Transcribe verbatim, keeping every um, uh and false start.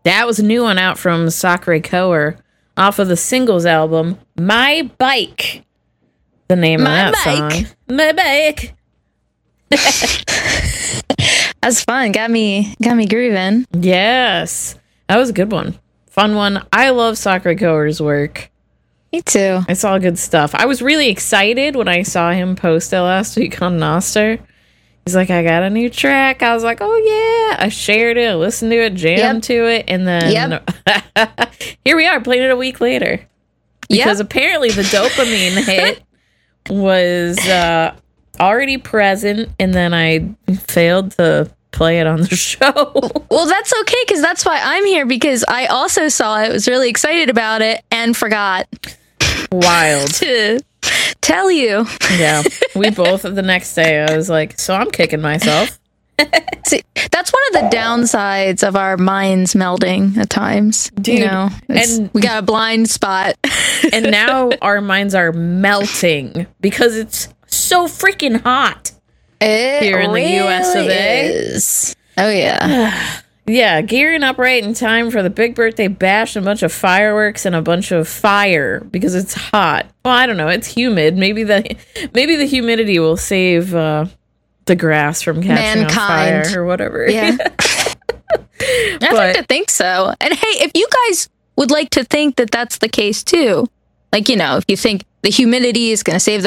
That was a new one out from Sakura Koer off of the singles album, My Bike. The name My of that bike. song. My Bike. That's fun. Got me, got me grooving. Yes. That was a good one. Fun one. I love Sakura Koer's work. Me too. It's all good stuff. I was really excited when I saw him post it last week on Nostr. He's like, I got a new track. I was like, oh yeah. I shared it, listened to it, jammed Yep. to it, and then Yep. here we are playing it a week later. Because Yep. apparently the dopamine hit was uh, already present, and then I failed to play it on the show. Well, that's okay, because that's why I'm here, because I also saw it, was really excited about it, and forgot Wild. to tell you. Yeah. We both, the next day, I was like, so I'm kicking myself. See, that's one of the downsides of our minds melding at times. Dude, you know, It's- and- we got a blind spot. And now our minds are melting because it's so freaking hot. It Here in the U S of A. is. Oh yeah. Yeah, gearing up right in time for the big birthday bash, and a bunch of fireworks and a bunch of fire because it's hot. Well, I don't know, it's humid. Maybe the maybe the humidity will save uh, the grass from catching Mankind. on fire or whatever. Yeah. I But- like to think so. And hey, if you guys would like to think that that's the case too, like, you know, if you think the humidity is going to save the